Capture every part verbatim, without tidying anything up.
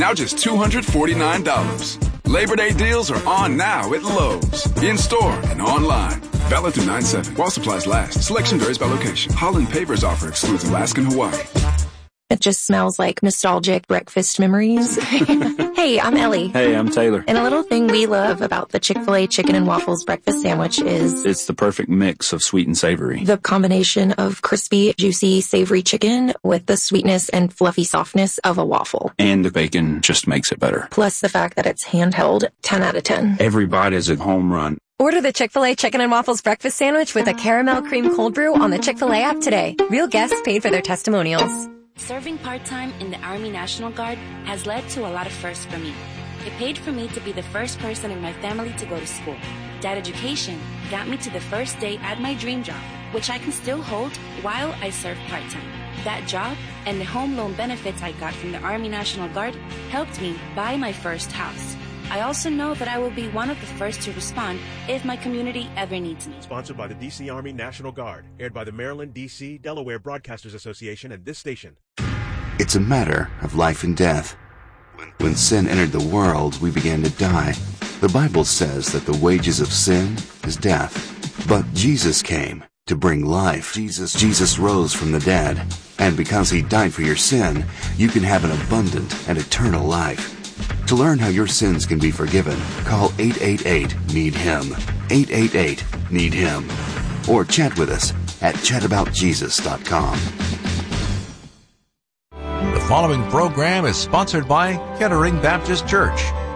Now just two hundred forty-nine dollars. Labor Day deals are on now at Lowe's. In-store and online. Valid through nine seven. While supplies last. Selection varies by location. Holland Pavers offer excludes Alaska and Hawaii. It just smells like nostalgic breakfast memories. Hey, I'm Ellie. Hey, I'm Taylor. And a little thing we love about the Chick-fil-A Chicken and Waffles breakfast sandwich is... it's the perfect mix of sweet and savory. The combination of crispy, juicy, savory chicken with the sweetness and fluffy softness of a waffle. And the bacon just makes it better. Plus the fact that it's handheld, ten out of ten. Every bite is a home run. Order the Chick-fil-A Chicken and Waffles breakfast sandwich with a caramel cream cold brew on the Chick-fil-A app today. Real guests paid for their testimonials. Serving part-time in the Army National Guard has led to a lot of firsts for me. It paid for me to be the first person in my family to go to school. That education got me to the first day at my dream job, which I can still hold while I serve part-time. That job and the home loan benefits I got from the Army National Guard helped me buy my first house. I also know that I will be one of the first to respond if my community ever needs me. Sponsored by the D C Army National Guard. Aired by the Maryland, D C, Delaware Broadcasters Association and this station. It's a matter of life and death. When sin entered the world, we began to die. The Bible says that the wages of sin is death. But Jesus came to bring life. Jesus, Jesus rose from the dead. And because he died for your sin, you can have an abundant and eternal life. To learn how your sins can be forgiven, call eight eight eight, need him. eight eight eight, need him. Or chat with us at chat about jesus dot com. The following program is sponsored by Kettering Baptist Church.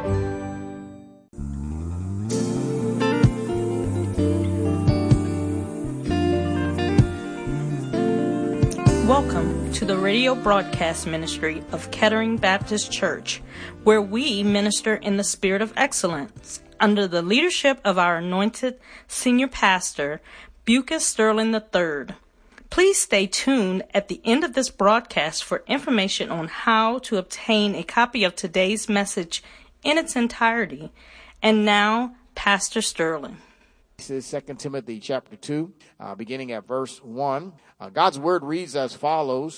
Welcome to the radio broadcast ministry of Kettering Baptist Church, where we minister in the spirit of excellence under the leadership of our anointed senior pastor, Bucas Sterling the third. Please stay tuned at the end of this broadcast for information on how to obtain a copy of today's message in its entirety. And now, Pastor Sterling. This is Second Timothy chapter two, uh, beginning at verse one. Uh, God's word reads as follows.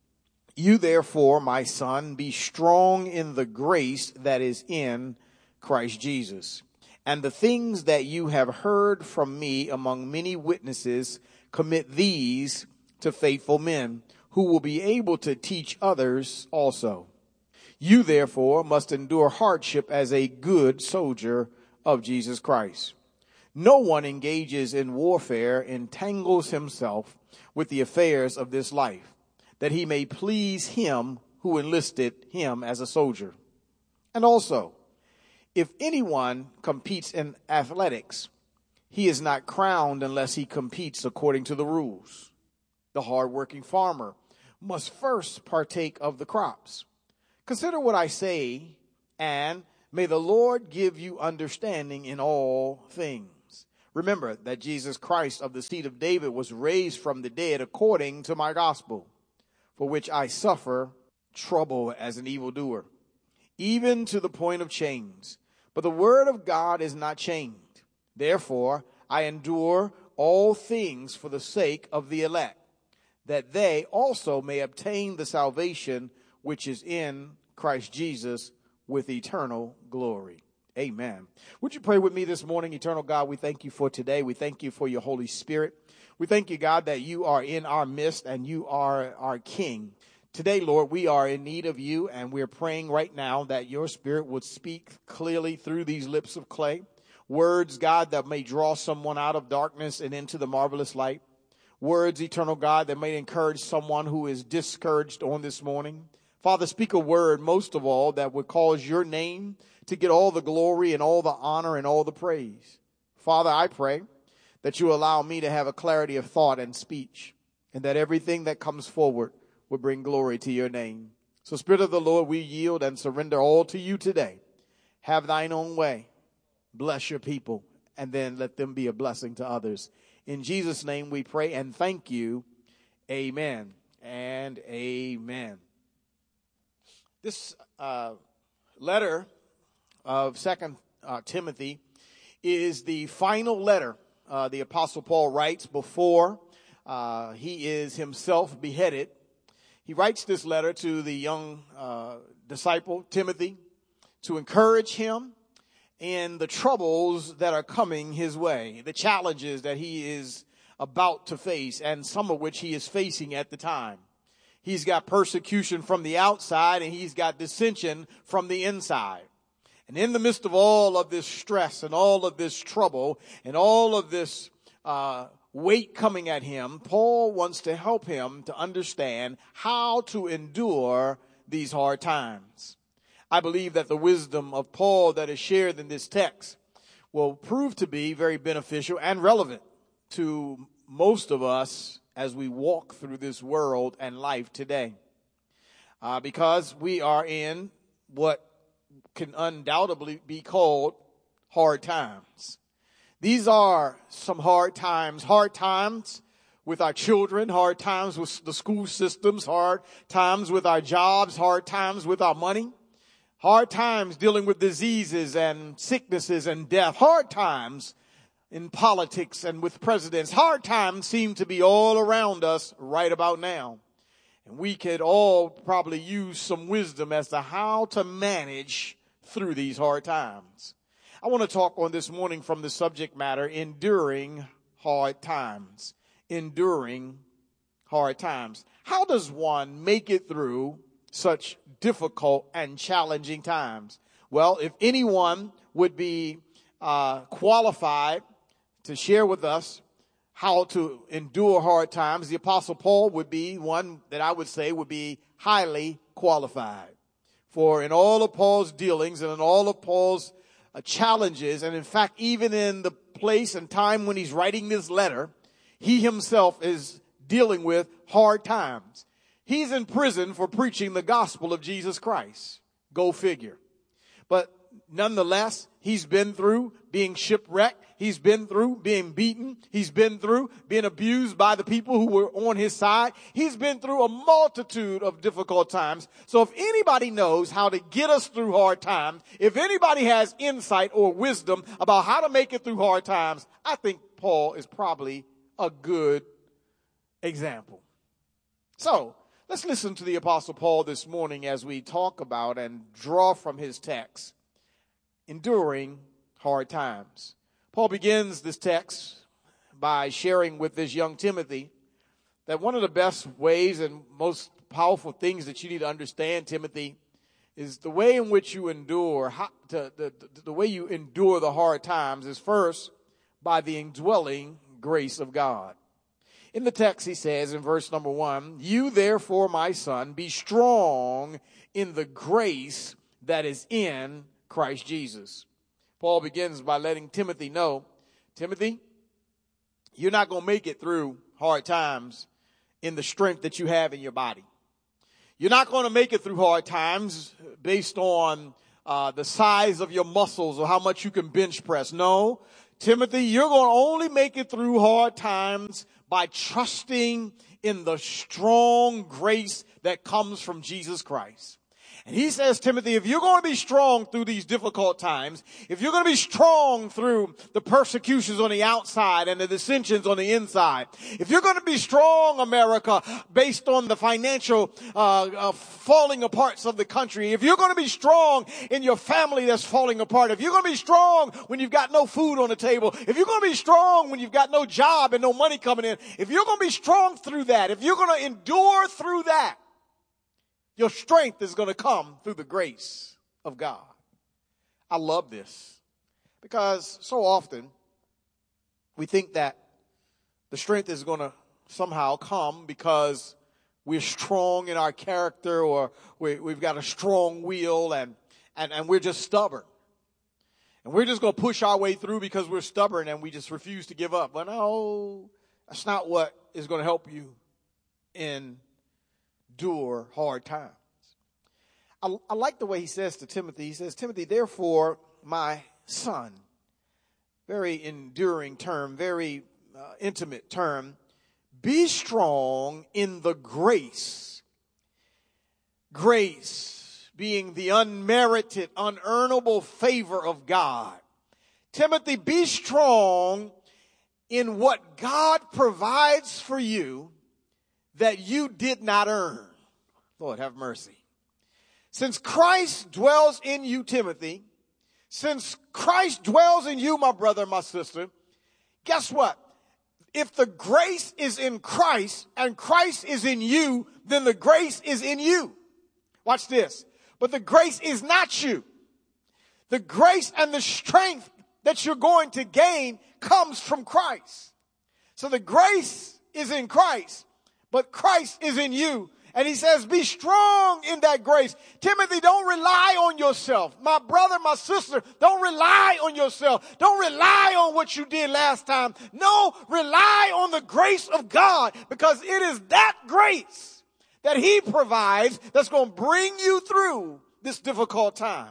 You therefore, my son, be strong in the grace that is in Christ Jesus. And the things that you have heard from me among many witnesses, commit these to faithful men who will be able to teach others also. You therefore must endure hardship as a good soldier of Jesus Christ. No one engages in warfare entangles himself with the affairs of this life, that he may please him who enlisted him as a soldier. And also, if anyone competes in athletics, he is not crowned unless he competes according to the rules. The hardworking farmer must first partake of the crops. Consider what I say, and may the Lord give you understanding in all things. Remember that Jesus Christ of the seed of David was raised from the dead according to my gospel, for which I suffer trouble as an evildoer, even to the point of chains. But the word of God is not chained. Therefore, I endure all things for the sake of the elect, that they also may obtain the salvation which is in Christ Jesus with eternal glory. Amen. Would you pray with me this morning? Eternal God, we thank you for today. We thank you for your Holy Spirit. We thank you, God, that you are in our midst and you are our King. Today, Lord, we are in need of you, and we're praying right now that your Spirit would speak clearly through these lips of clay. Words, God, that may draw someone out of darkness and into the marvelous light. Words, eternal God, that may encourage someone who is discouraged on this morning. Father, speak a word, most of all, that would cause your name to get all the glory and all the honor and all the praise. Father, I pray that you allow me to have a clarity of thought and speech, and that everything that comes forward will bring glory to your name. So, Spirit of the Lord, we yield and surrender all to you today. Have thine own way. Bless your people, and then let them be a blessing to others. In Jesus' name we pray and thank you. Amen and amen. This uh, letter of Second uh, Timothy is the final letter uh, the Apostle Paul writes before uh, he is himself beheaded. He writes this letter to the young uh, disciple, Timothy, to encourage him in the troubles that are coming his way, the challenges that he is about to face, and some of which he is facing at the time. He's got persecution from the outside, and he's got dissension from the inside. And in the midst of all of this stress and all of this trouble and all of this uh, weight coming at him, Paul wants to help him to understand how to endure these hard times. I believe that the wisdom of Paul that is shared in this text will prove to be very beneficial and relevant to most of us as we walk through this world and life today. Uh, because we are in what can undoubtedly be called hard times. These are some hard times, hard times with our children, hard times with the school systems, hard times with our jobs, hard times with our money, hard times dealing with diseases and sicknesses and death, hard times in politics and with presidents. Hard times seem to be all around us right about now. And we could all probably use some wisdom as to how to manage through these hard times. I want to talk on this morning from the subject matter, enduring hard times. Enduring hard times. How does one make it through such difficult and challenging times? Well, if anyone would be uh, qualified to share with us how to endure hard times, the Apostle Paul would be one that I would say would be highly qualified. For in all of Paul's dealings and in all of Paul's uh, challenges, and in fact, even in the place and time when he's writing this letter, he himself is dealing with hard times. He's in prison for preaching the gospel of Jesus Christ. Go figure. But nonetheless, he's been through being shipwrecked. He's been through being beaten. He's been through being abused by the people who were on his side. He's been through a multitude of difficult times. So if anybody knows how to get us through hard times, if anybody has insight or wisdom about how to make it through hard times, I think Paul is probably a good example. So let's listen to the Apostle Paul this morning as we talk about and draw from his text, enduring hard times. Paul begins this text by sharing with this young Timothy that one of the best ways and most powerful things that you need to understand, Timothy, is the way in which you endure, how to, the, the, the way you endure the hard times is first by the indwelling grace of God. In the text, he says in verse number one, "You therefore, my son, be strong in the grace that is in Christ Jesus." Paul begins by letting Timothy know, Timothy, you're not going to make it through hard times in the strength that you have in your body. You're not going to make it through hard times based on uh, the size of your muscles or how much you can bench press. No, Timothy, you're going to only make it through hard times by trusting in the strong grace that comes from Jesus Christ. And he says, Timothy, if you're going to be strong through these difficult times, if you're going to be strong through the persecutions on the outside and the dissensions on the inside, if you're going to be strong, America, based on the financial uh, uh falling aparts of the country, if you're going to be strong in your family that's falling apart, if you're going to be strong when you've got no food on the table, if you're going to be strong when you've got no job and no money coming in, if you're going to be strong through that, if you're going to endure through that, your strength is going to come through the grace of God. I love this because so often we think that the strength is going to somehow come because we're strong in our character or we, we've got a strong will and, and, and we're just stubborn. And we're just going to push our way through because we're stubborn and we just refuse to give up. But no, that's not what is going to help you in endure hard times. I, I like the way he says to Timothy, he says, Timothy, therefore, my son, very enduring term, very uh, intimate term, be strong in the grace. Grace being the unmerited, unearnable favor of God. Timothy, be strong in what God provides for you that you did not earn. Lord, have mercy. Since Christ dwells in you, Timothy, since Christ dwells in you, my brother, my sister, guess what? If the grace is in Christ and Christ is in you, then the grace is in you. Watch this. But the grace is not you. The grace and the strength that you're going to gain comes from Christ. So the grace is in Christ, but Christ is in you. And he says, be strong in that grace. Timothy, don't rely on yourself. My brother, my sister, don't rely on yourself. Don't rely on what you did last time. No, rely on the grace of God, because it is that grace that he provides that's going to bring you through this difficult time.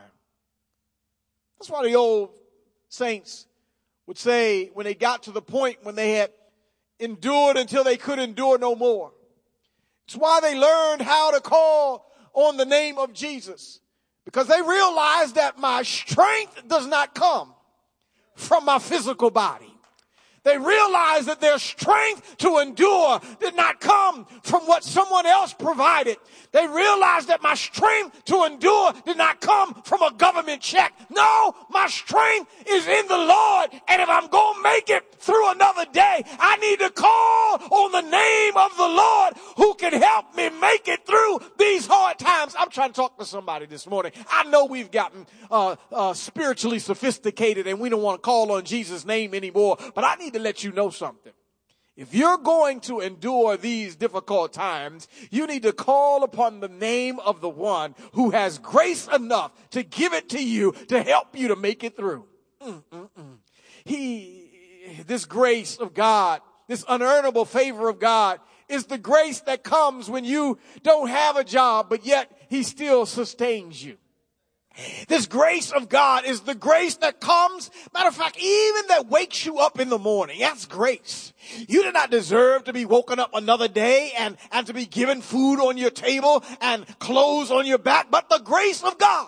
That's why the old saints would say when they got to the point when they had endured until they could endure no more. It's why they learned how to call on the name of Jesus, because they realized that my strength does not come from my physical body. They realized that their strength to endure did not come from what someone else provided. They realized that my strength to endure did not come from a government check. No, my strength is in the Lord. And if I'm going to make it through another day, I need to call on the name of the Lord who can help me make it through these hard times. I'm trying to talk to somebody this morning. I know we've gotten uh, uh, spiritually sophisticated and we don't want to call on Jesus' name anymore, but I need to let you know something. If you're going to endure these difficult times, you need to call upon the name of the one who has grace enough to give it to you to help you to make it through. Mm-mm-mm. He, this grace of God, this unearnable favor of God is the grace that comes when you don't have a job, but yet he still sustains you. This grace of God is the grace that comes, matter of fact, even that wakes you up in the morning. That's grace. You did not deserve to be woken up another day and, and to be given food on your table and clothes on your back, but the grace of God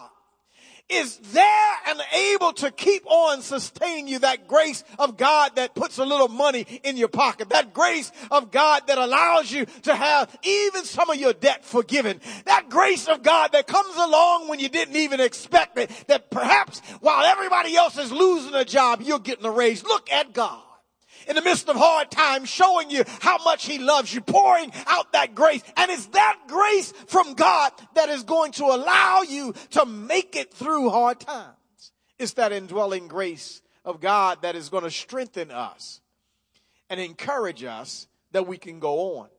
is there and able to keep on sustaining you. That grace of God that puts a little money in your pocket. That grace of God that allows you to have even some of your debt forgiven. That grace of God that comes along when you didn't even expect it. That perhaps while everybody else is losing a job, you're getting a raise. Look at God in the midst of hard times, showing you how much he loves you, pouring out that grace. And it's that grace from God that is going to allow you to make it through hard times. It's that indwelling grace of God that is going to strengthen us and encourage us that we can go on.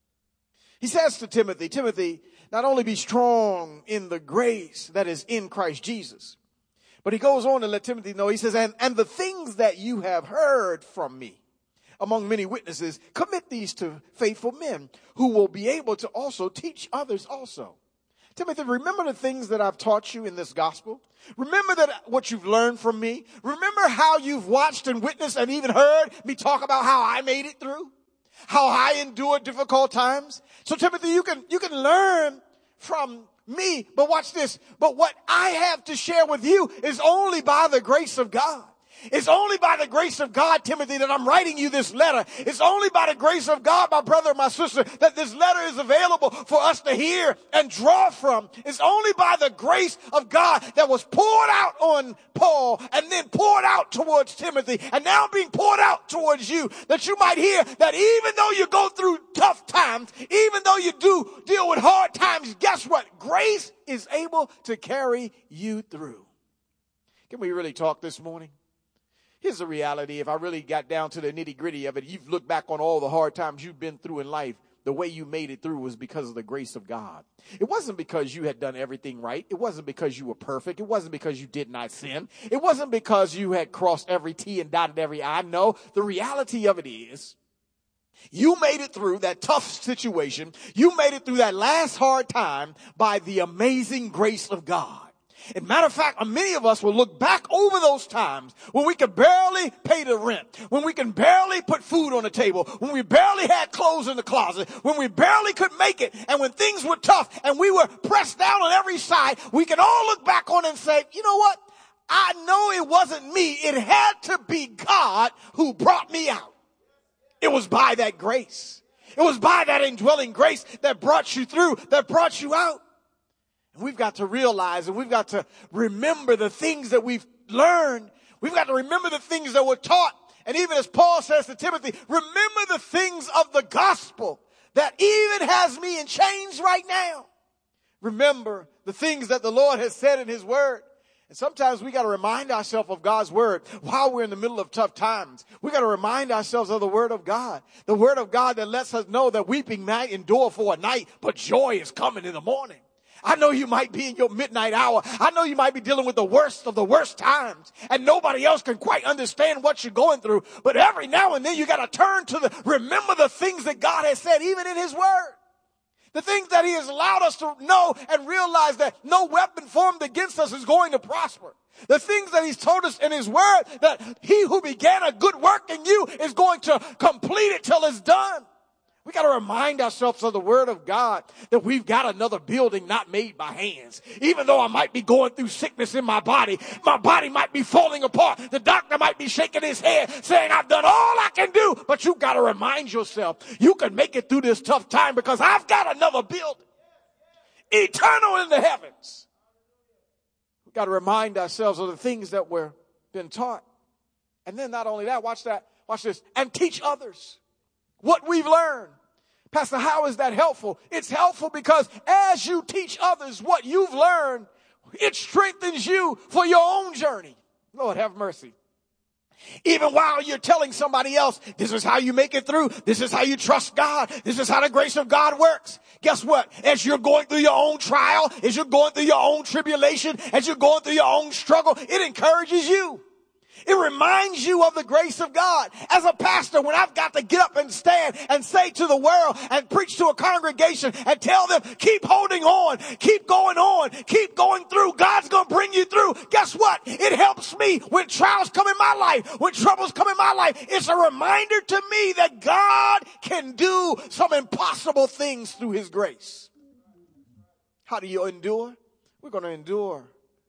He says to Timothy, Timothy, not only be strong in the grace that is in Christ Jesus, but he goes on to let Timothy know, he says, and, and the things that you have heard from me among many witnesses, commit these to faithful men who will be able to also teach others also. Timothy, remember the things that I've taught you in this gospel. Remember that what you've learned from me. Remember how you've watched and witnessed and even heard me talk about how I made it through, how I endured difficult times. So Timothy, you can, you can learn from me, but watch this. But what I have to share with you is only by the grace of God. It's only by the grace of God, Timothy, that I'm writing you this letter. It's only by the grace of God, my brother, my sister, that this letter is available for us to hear and draw from. It's only by the grace of God that was poured out on Paul and then poured out towards Timothy and now being poured out towards you, that you might hear that even though you go through tough times, even though you do deal with hard times, guess what? Grace is able to carry you through. Can we really talk this morning? Here's the reality. If I really got down to the nitty gritty of it, you've looked back on all the hard times you've been through in life. The way you made it through was because of the grace of God. It wasn't because you had done everything right. It wasn't because you were perfect. It wasn't because you did not sin. It wasn't because you had crossed every T and dotted every I. No, the reality of it is you made it through that tough situation. You made it through that last hard time by the amazing grace of God. As a matter of fact, many of us will look back over those times when we could barely pay the rent, when we can barely put food on the table, when we barely had clothes in the closet, when we barely could make it, and when things were tough and we were pressed down on every side. We can all look back on it and say, you know what? I know it wasn't me. It had to be God who brought me out. It was by that grace. It was by that indwelling grace that brought you through, that brought you out. And we've got to realize and we've got to remember the things that we've learned. We've got to remember the things that were taught. And even as Paul says to Timothy, remember the things of the gospel that even has me in chains right now. Remember the things that the Lord has said in his word. And sometimes we got to remind ourselves of God's word while we're in the middle of tough times. We got to remind ourselves of the word of God. The word of God that lets us know that weeping might endure for a night, but joy is coming in the morning. I know you might be in your midnight hour. I know you might be dealing with the worst of the worst times, and nobody else can quite understand what you're going through. But every now and then you got to turn to the, remember the things that God has said, even in his word. The things that he has allowed us to know and realize that no weapon formed against us is going to prosper. The things that he's told us in his word, that he who began a good work in you is going to complete it till it's done. We got to remind ourselves of the word of God that we've got another building not made by hands. Even though I might be going through sickness in my body, my body might be falling apart. The doctor might be shaking his head saying, I've done all I can do. But you got to remind yourself, you can make it through this tough time because I've got another building, eternal in the heavens. We got to remind ourselves of the things that we're been taught. And then not only that, watch that, watch this, and teach others what we've learned. Pastor, how is that helpful? It's helpful because as you teach others what you've learned, it strengthens you for your own journey. Lord, have mercy. Even while you're telling somebody else, this is how you make it through. This is how you trust God. This is how the grace of God works. Guess what? As you're going through your own trial, as you're going through your own tribulation, as you're going through your own struggle, it encourages you. It reminds you of the grace of God. As a pastor, when I've got to get up and stand and say to the world and preach to a congregation and tell them, keep holding on, keep going on, keep going through. God's going to bring you through. Guess what? It helps me when trials come in my life, when troubles come in my life. It's a reminder to me that God can do some impossible things through his grace. How do you endure? We're going to endure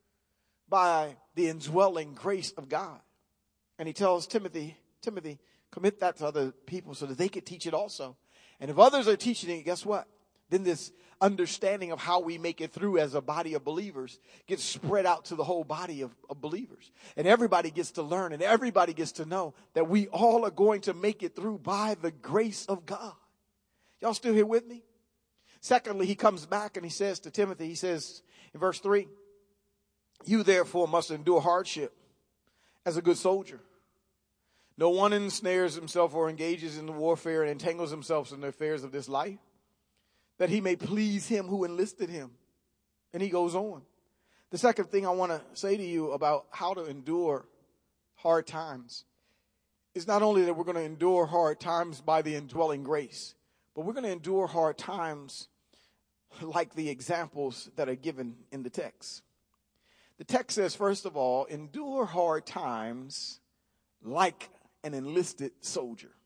by the indwelling grace of God. And he tells Timothy, Timothy, commit that to other people so that they could teach it also. And if others are teaching it, guess what? Then this understanding of how we make it through as a body of believers gets spread out to the whole body of, of believers. And everybody gets to learn and everybody gets to know that we all are going to make it through by the grace of God. Y'all still here with me? Secondly, he comes back and he says to Timothy, he says in verse three, you therefore must endure hardship as a good soldier. No one ensnares himself or engages in the warfare and entangles himself in the affairs of this life, that he may please him who enlisted him. And he goes on. The second thing I want to say to you about how to endure hard times is not only that we're going to endure hard times by the indwelling grace, but we're going to endure hard times like the examples that are given in the text. The text says, first of all, endure hard times like an enlisted soldier.